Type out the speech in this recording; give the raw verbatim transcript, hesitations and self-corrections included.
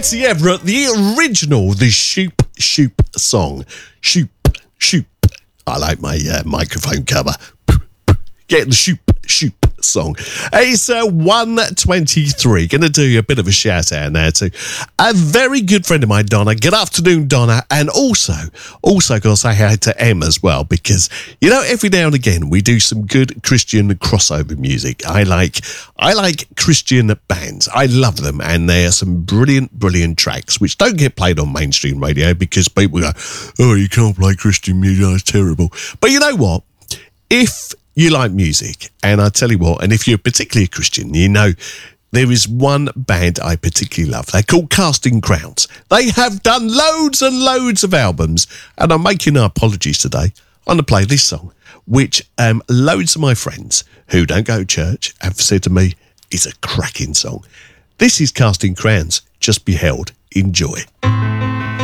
Nancy Everett, the original, the Shoop Shoop song. Shoop Shoop. I like my uh, microphone cover. Get the Shoop Shoop song. It's uh, one twenty-three. Going to do you a bit of a shout out now to a very good friend of mine, Donna. Good afternoon, Donna. And also, also got to say hi to Em as well, because, you know, every now and again we do some good Christian crossover music. I like, I like Christian bands. I love them. And they are some brilliant, brilliant tracks, which don't get played on mainstream radio because people go, oh, you can't play Christian music. That's terrible. But you know what? If you like music, and I tell you what, and if you're particularly a Christian, you know, there is one band I particularly love. They're called Casting Crowns. They have done loads and loads of albums, and I'm making no apologies today. I'm going to play this song, which um, loads of my friends who don't go to church have said to me, is a cracking song. This is Casting Crowns, Just Be Held. Enjoy.